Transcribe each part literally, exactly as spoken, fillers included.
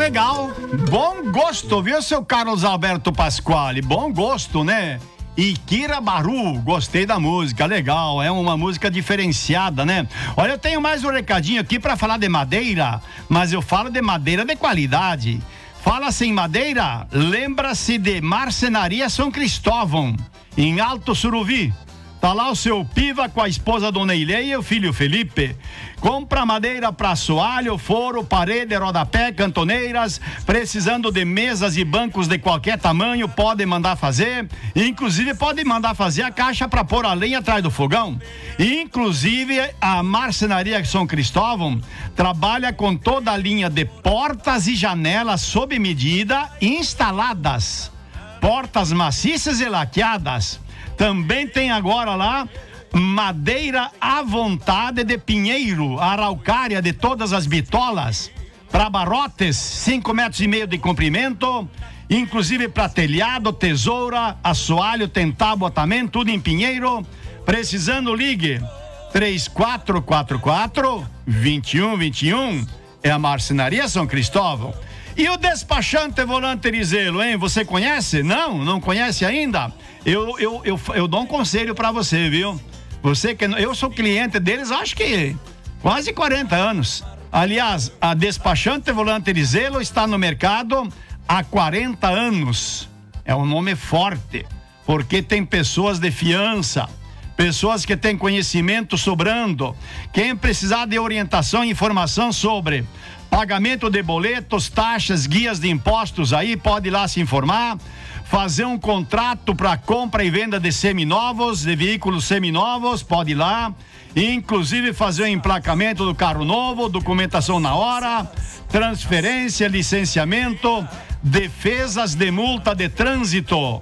legal. Bom gosto, viu, seu Carlos Alberto Pasquale? Bom gosto, né? Ikira Baru, gostei da música, legal, é uma música diferenciada, né? Olha, eu tenho mais um recadinho aqui pra falar de madeira, mas eu falo de madeira de qualidade. Fala-se em madeira, lembra-se de Marcenaria São Cristóvão, em Alto Suruvi. Tá lá o seu Piva com a esposa Dona Ileia e o filho Felipe. Compra madeira para assoalho, foro, parede, rodapé, cantoneiras. Precisando de mesas e bancos de qualquer tamanho, pode mandar fazer. Inclusive, pode mandar fazer a caixa para pôr a lenha atrás do fogão. Inclusive, a Marcenaria São Cristóvão trabalha com toda a linha de portas e janelas sob medida instaladas. Portas maciças e laqueadas. Também tem agora lá madeira à vontade de pinheiro, araucária de todas as bitolas, para barrotes, cinco metros e meio de comprimento, inclusive para telhado, tesoura, assoalho, tem tábua também, tudo em pinheiro. Precisando, ligue três quatro quatro quatro, dois um dois um, é a Marcenaria São Cristóvão. E o despachante Volante Rizelo, hein? Você conhece? Não? Não conhece ainda? Eu, eu, eu, eu dou um conselho pra você, viu? Você que eu sou cliente deles, acho que quase quarenta anos. Aliás, a despachante Volante Rizelo está no mercado há quarenta anos. É um nome forte, porque tem pessoas de fiança, pessoas que têm conhecimento sobrando. Quem precisar de orientação e informação sobre pagamento de boletos, taxas, guias de impostos, aí pode ir lá se informar, fazer um contrato para compra e venda de seminovos, de veículos seminovos, pode ir lá, inclusive fazer o emplacamento do carro novo, documentação na hora, transferência, licenciamento, defesas de multa de trânsito.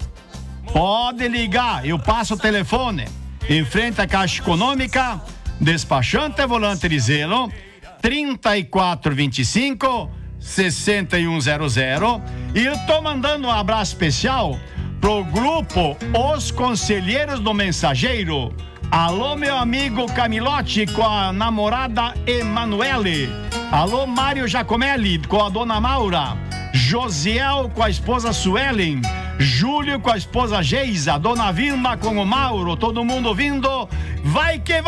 Pode ligar, eu passo o telefone, em frente à Caixa Econômica, despachante Volante Rizelo, trinta e quatro vinte e cinco, sessenta e um zero zero. E eu tô mandando um abraço especial pro grupo Os Conselheiros do Mensageiro. Alô, meu amigo Camilote com a namorada Emanuele. Alô, Mário Giacomelli com a dona Maura. Josiel com a esposa Suelen. Júlio com a esposa Geisa. Dona Vilma com o Mauro. Todo mundo ouvindo. Vai que vai!